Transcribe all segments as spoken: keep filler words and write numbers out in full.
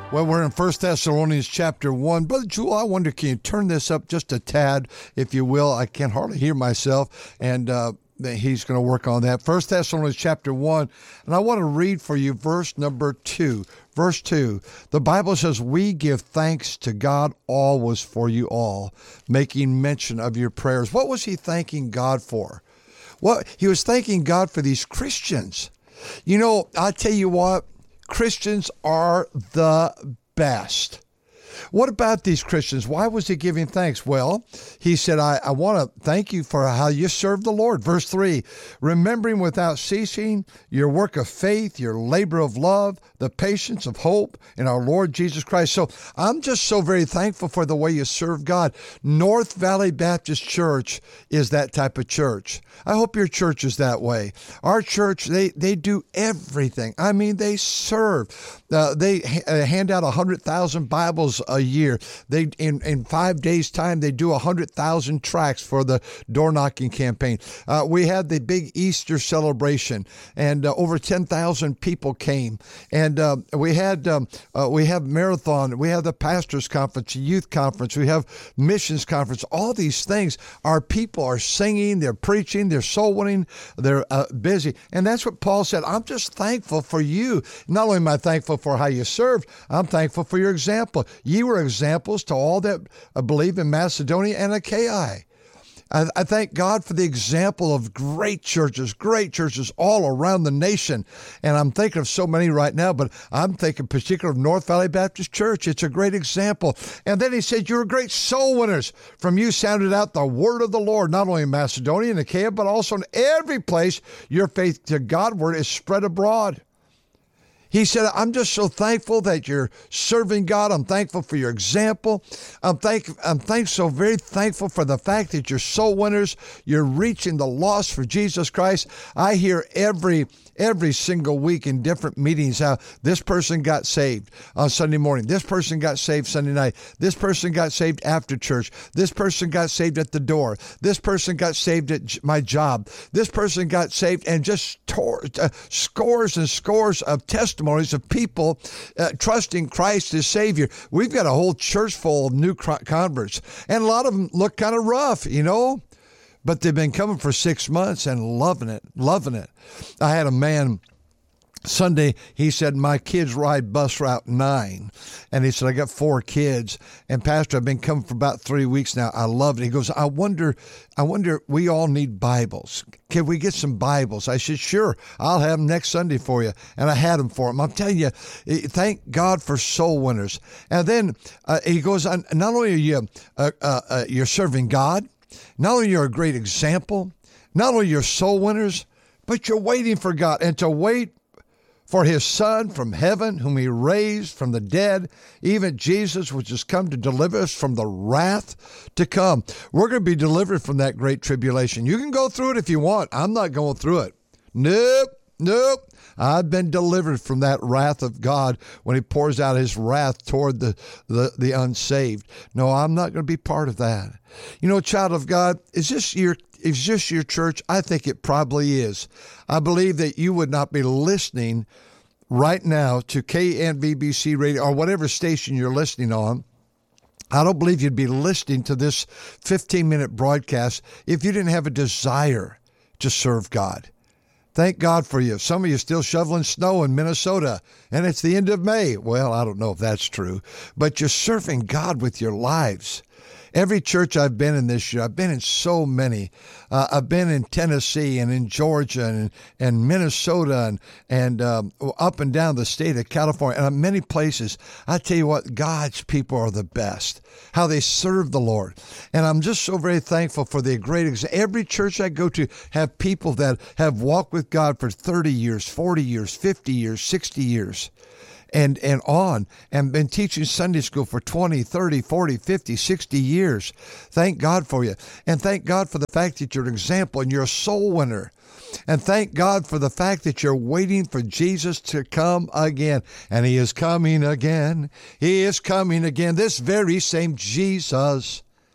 Well, we're in First Thessalonians chapter one. Brother Jewel, I wonder, can you turn this up just a tad, if you will? I can hardly hear myself, and uh, he's going to work on that. First Thessalonians chapter one, and I want to read for you verse number two. Verse two, the Bible says, we give thanks to God always for you all, making mention of your prayers. What was he thanking God for? Well, he was thanking God for these Christians. You know, I tell you what, Christians are the best. What about these Christians? Why was he giving thanks? Well, he said, I, I want to thank you for how you serve the Lord. Verse three, remembering without ceasing your work of faith, your labor of love, the patience of hope in our Lord Jesus Christ. So I'm just so very thankful for the way you serve God. North Valley Baptist Church is that type of church. I hope your church is that way. Our church, they, they do everything. I mean, they serve. Uh, they ha- hand out one hundred thousand Bibles a year. They in, in five days' time, they do one hundred thousand tracts for the door knocking campaign. Uh, we had the big Easter celebration, and uh, over ten thousand people came. And uh, we had um, uh, we have marathon. We have the pastors' conference, youth conference. We have missions conference. All these things. Our people are singing. They're preaching. They're soul winning. They're uh, busy. And that's what Paul said. I'm just thankful for you. Not only am I thankful for how you served, I'm thankful for your example. Ye were examples to all that believe in Macedonia and Achaia. I, I thank God for the example of great churches, great churches all around the nation. And I'm thinking of so many right now, but I'm thinking particularly of North Valley Baptist Church. It's a great example. And then he said, you're great soul winners. From you sounded out the word of the Lord, not only in Macedonia and Achaia, but also in every place your faith to Godward is spread abroad. He said, I'm just so thankful that you're serving God. I'm thankful for your example. I'm thank, I'm thank, so very thankful for the fact that you're soul winners. You're reaching the lost for Jesus Christ. I hear every every single week in different meetings how this person got saved on Sunday morning. This person got saved Sunday night. This person got saved after church. This person got saved at the door. This person got saved at my job. This person got saved, and just tore, uh, scores and scores of testimonies of people uh, trusting Christ as Savior. We've got a whole church full of new converts, and a lot of them look kind of rough, you know, but they've been coming for six months and loving it, loving it. I had a man Sunday, he said, my kids ride bus route nine. And he said, I got four kids. And Pastor, I've been coming for about three weeks now. I love it. He goes, I wonder, I wonder, we all need Bibles. Can we get some Bibles? I said, sure, I'll have them next Sunday for you. And I had them for him. I'm telling you, thank God for soul winners. And then uh, he goes, not only are you, uh, uh, uh, you're serving God, not only you're a great example, not only you're soul winners, but you're waiting for God. And to wait for his Son from heaven, whom he raised from the dead, even Jesus, which has come to deliver us from the wrath to come. We're going to be delivered from that great tribulation. You can go through it if you want. I'm not going through it. Nope, nope. I've been delivered from that wrath of God when he pours out his wrath toward the, the, the unsaved. No, I'm not going to be part of that. You know, child of God, is this your Is this your church? I think it probably is. I believe that you would not be listening right now to K N V B C radio or whatever station you're listening on. I don't believe you'd be listening to this fifteen-minute broadcast if you didn't have a desire to serve God. Thank God for you. Some of you still shoveling snow in Minnesota, and it's the end of May. Well, I don't know if that's true, but you're serving God with your lives. Every church I've been in this year, I've been in so many. Uh, I've been in Tennessee and in Georgia and, and Minnesota and, and um, up and down the state of California and many places. I tell you what, God's people are the best, how they serve the Lord. And I'm just so very thankful for the great example. Every church I go to have people that have walked with God for thirty years, forty years, fifty years, sixty years. And and on, and been teaching Sunday school for twenty, thirty, forty, fifty, sixty years. Thank God for you. And thank God for the fact that you're an example and you're a soul winner. And thank God for the fact that you're waiting for Jesus to come again. And he is coming again. He is coming again. This very same Jesus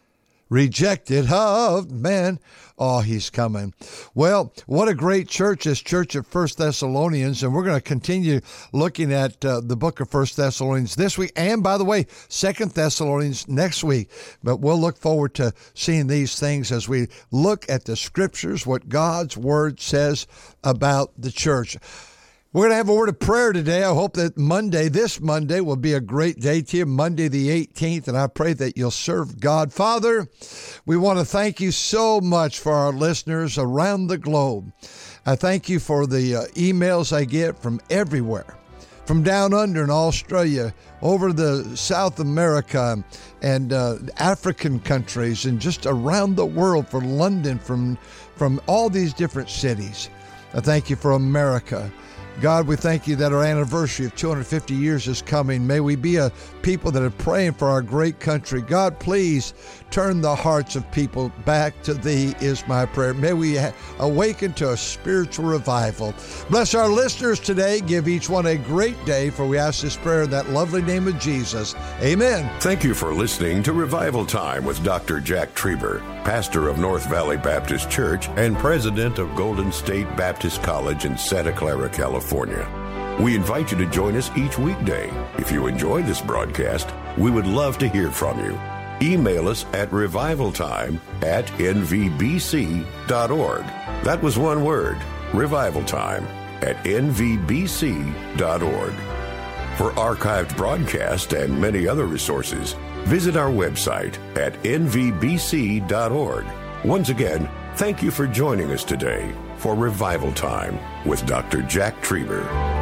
rejected of men. Oh, he's coming. Well, what a great church, this church at First Thessalonians, and we're going to continue looking at uh, the book of First Thessalonians this week, and by the way, Second Thessalonians next week. But we'll look forward to seeing these things as we look at the scriptures, what God's word says about the church. We're going to have a word of prayer today. I hope that Monday, this Monday, will be a great day to you, Monday the eighteenth, and I pray that you'll serve God. Father, we want to thank you so much for our listeners around the globe. I thank you for the uh, emails I get from everywhere, from down under in Australia, over the South America and uh, African countries, and just around the world, for London, from, from all these different cities. I thank you for America. God, we thank you that our anniversary of two hundred fifty years is coming. May we be a people that are praying for our great country. God, please turn the hearts of people back to thee is my prayer. May we ha- awaken to a spiritual revival. Bless our listeners today. Give each one a great day, for we ask this prayer in that lovely name of Jesus. Amen. Thank you for listening to Revival Time with Doctor Jack Trieber, pastor of North Valley Baptist Church and president of Golden State Baptist College in Santa Clara, California. We invite you to join us each weekday. If you enjoy this broadcast, we would love to hear from you. Email us at revivaltime at n v b c dot org. That was one word, revivaltime at n v b c dot org. For archived broadcasts and many other resources, visit our website at n v b c dot org. Once again, thank you for joining us today for Revival Time with Doctor Jack Trieber.